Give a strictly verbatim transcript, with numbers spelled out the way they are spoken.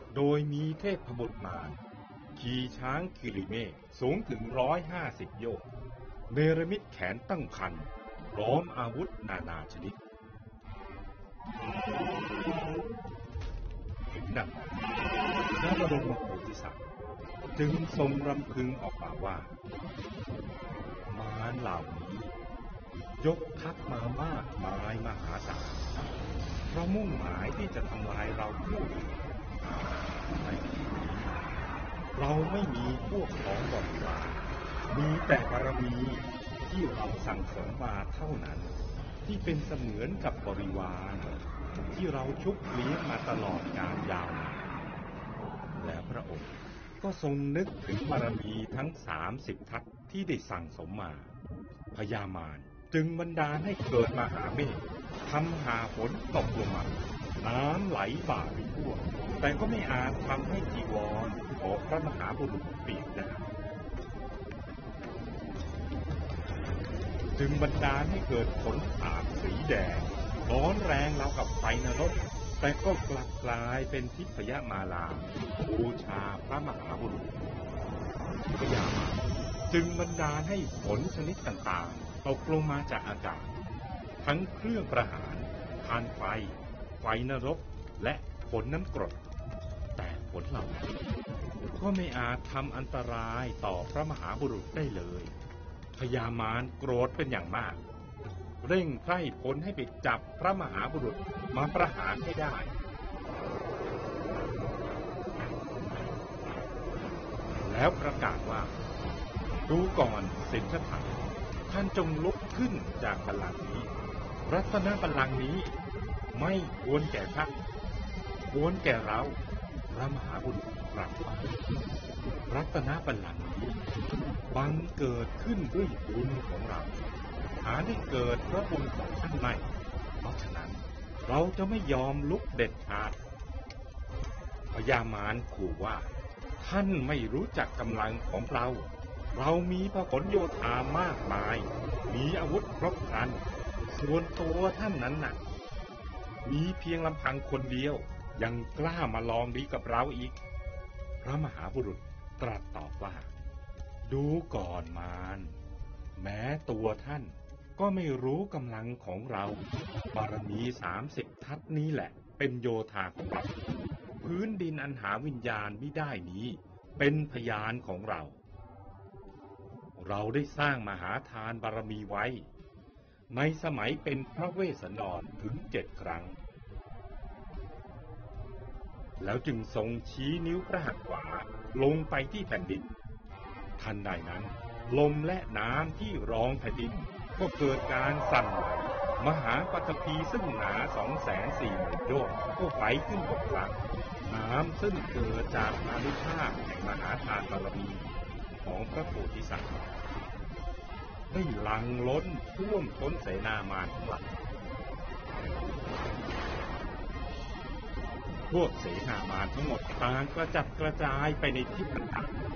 โดยมีเทพบุตรมารขี่ช้างกิริเมฆสูงถึงร้อยห้าสิบโยชน์เนรมิตแขนตั้งพันพร้อมอาวุธนานาชนิดถึงดังนั้นพระบรมโพธิสัตว์จึงทรงรำพึงออกมาว่ามารเหล่านี้ยกทัพมามากมายมหาศาลเพราะมุ่งหมายที่จะทำลายเราผู้อื่นในที่นี้เราไม่มีพวกของบริวารมีแต่บารมีที่เราสั่งสมมาเท่านั้นที่เป็นเสมือนกับบริวารที่เราชุบเลี้ยงมาตลอดกาลยาวนานและพระองค์ก็ทรงนึกถึงบารมีทั้งสามสิบทัศที่ได้สั่งสมมาพญามารจึงบันดาลให้เกิดมหาเมฆทำหาฝนตกลงมาน้ำไหลบ่าไปทั่วแต่ก็ไม่อาจทำให้จีวรของพระมหาบุรุษเปียกได้จึงบันดาลให้เกิดฝนสาดสีแดงร้อนแรงราวกับไฟนรกแต่ก็กลับกลายเป็นทิพยมาลาบูชาพระมหาบุรุษพญามารจึงบันดาลให้ฝนชนิดต่างๆตกลงมาจากอากาศทั้งเครื่องประหารทานไฟไฟนรกและฝนน้ำกรดแต่ฝนเหล่านั้นก็ไม่อาจทำอันตรายต่อพระมหาบุรุษได้เลยพญามารโกรธเป็นอย่างมากเร่งไพร่พลให้ไปจับพระมหาบุรุษมาประหารให้ได้แล้วประกาศว่าดูก่อนสิทธัตถะท่านจงลุกขึ้นจากบัลลังก์นี้รัตนบัลลังก์นี้ไม่ควรแก่ท่านควรแก่เราพระมหาบุรุษตรัสว่ารัตนบัลลังก์นี้บังเกิดขึ้นด้วยบุญของเราหาได้เกิดเพราะบุญของท่านไม่เพราะฉะนั้นเราจะไม่ยอมลุกเด็ดขาดพญามารขู่ว่าท่านไม่รู้จักกำลังของเราเรามีพหลโยธามากมายมีอาวุธครบครันส่วนตัวท่านนั้นน่ะมีเพียงลำพังคนเดียวยังกล้ามาลองดีกับเราอีกพระมหาบุรุษตรัสตอบว่าดูก่อนมารแม้ตัวท่านก็ไม่รู้กำลังของเราบารมีสามสิบทัศนี้แหละเป็นโยธาของเราพื้นดินอันหาวิญญาณไม่ได้นี้เป็นพยานของเราเราได้สร้างมหาทานบารมีไว้ในสมัยเป็นพระเวสสันดรถึงเจ็ดครั้งแล้วจึงทรงชี้นิ้วพระหัตถ์ขวาลงไปที่แผ่นดินทันใดนั้นลมและน้ำที่รองแผ่นดินก็เกิดการสั่นไหวมหาปฐพีซึ่งหนาสองแสนสี่หมื่นโยชน์ก็ไหวขึ้นหกครั้งน้ำซึ่งเกิดจากอานุภาพแห่งมหาทานบารมีของพระโพธิสัตว์ได้หลั่งล้นท่วมท้นเสนามารทั้งหลายพวกเสนามารทั้งหมดต่างกระจัดกระจายไปในทิศต่าง